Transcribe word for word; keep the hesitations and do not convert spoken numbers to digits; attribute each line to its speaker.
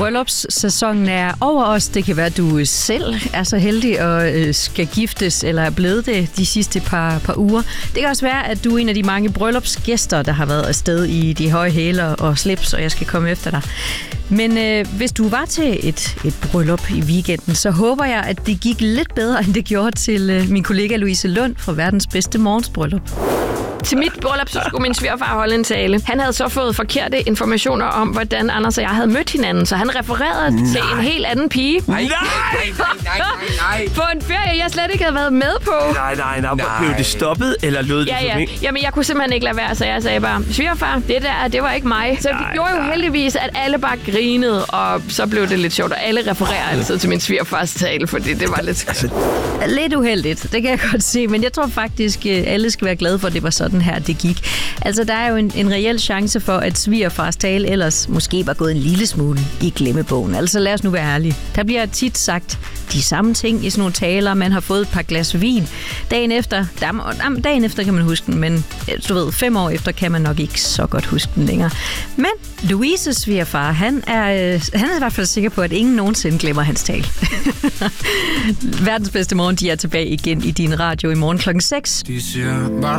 Speaker 1: Bryllupssæsonen er over os. Det kan være, at du selv er så heldig og øh, skal giftes, eller er blevet det de sidste par, par uger. Det kan også være, at du er en af de mange bryllupsgæster, der har været afsted i de høje hæler og slips, og jeg skal komme efter dig. Men øh, hvis du var til et, et bryllup i weekenden, så håber jeg, at det gik lidt bedre, end det gjorde til øh, min kollega Louise Lund fra Verdens Bedste Morgensbryllup.
Speaker 2: Til mit bryllup, så skulle min svigerfar holde en tale. Han havde så fået forkerte informationer om, hvordan Anders og jeg havde mødt hinanden, så han refererede nej. til en helt anden pige.
Speaker 3: Nej, nej, nej, nej, nej.
Speaker 2: På en ferie, jeg slet ikke havde været med på.
Speaker 3: Nej, nej, nej. nej. Blev det stoppet, eller lød det
Speaker 2: ja,
Speaker 3: for
Speaker 2: ja.
Speaker 3: mig?
Speaker 2: Jamen, jeg kunne simpelthen ikke lade være, så jeg sagde bare, svigerfar, det der, det var ikke mig. Så det nej, gjorde nej. jo heldigvis, at alle bare grinede, og så blev det lidt sjovt, og alle refererer altid til min svigerfars tale, fordi det var lidt...
Speaker 1: Altså, lidt uheldigt, det kan jeg godt se, men jeg tror faktisk, alle skal være glade for, at det var sådan her, det gik. Altså, der er jo en, en reel chance for, at svigerfars tale ellers måske var gået en lille smule i glemmebogen. Altså, lad os nu være ærlige. Der bliver tit sagt de samme ting i sådan nogle taler. Man har fået et par glas vin. Dagen efter, der, dagen efter kan man huske den, men du ved, fem år efter kan man nok ikke så godt huske den længere. Men Louises svigerfar, han er, han er i hvert fald sikker på, at ingen nogensinde glemmer hans tale. Verdens Bedste Morgen, de er tilbage igen i din radio i morgen klokken seks.